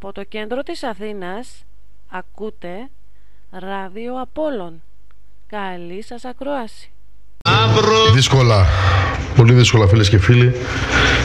Από το κέντρο της Αθήνας ακούτε Ράδιο Απόλλων. Καλή σας ακρόαση. Δύσκολα, πολύ δύσκολα φίλες και φίλοι.